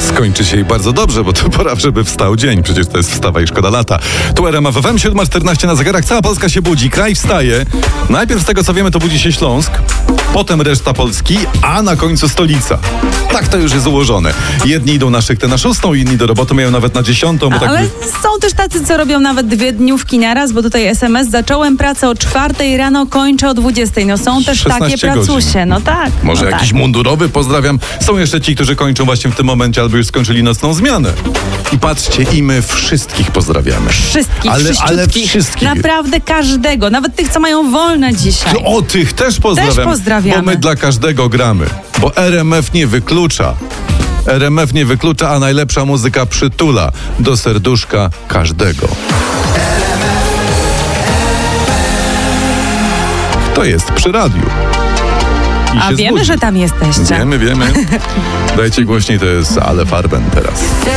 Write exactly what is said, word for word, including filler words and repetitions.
skończy się i bardzo dobrze, bo to pora, żeby wstał dzień. Przecież to jest wstawa i szkoda lata. Tu R M F F M, siódma czternaście na zegarach. Cała Polska się budzi, kraj wstaje. Najpierw z tego, co wiemy, to budzi się Śląsk, potem reszta Polski, a na końcu stolica. Tak to już jest ułożone. Jedni idą na szychtę na szóstą, inni do roboty mają nawet na dziesiątą. Bo A, tak ale by... są też tacy, co robią nawet dwie dniówki naraz, bo tutaj S M S: zacząłem pracę o czwartej rano, kończę o dwudziestej. No są też takie godzin. pracusie. No tak. Może no jakiś tak. mundurowy, pozdrawiam. Są jeszcze ci, którzy kończą właśnie w tym momencie albo już skończyli nocną zmianę. I patrzcie, i my wszystkich pozdrawiamy. Wszystkich, ale, ale wszyściutkich. wszystkich. Naprawdę każdego. Nawet tych, co mają wolne dzisiaj. O, tych też pozdrawiam. Też pozdrawiamy. Bo my dla każdego gramy. Bo R M F nie wyklucza. R M F nie wyklucza, a najlepsza muzyka przytula do serduszka każdego. To jest przy radiu. I A się wiemy, zbudzi. że tam jesteście. Wiemy, wiemy. Dajcie głośniej, to jest Ale Farben teraz.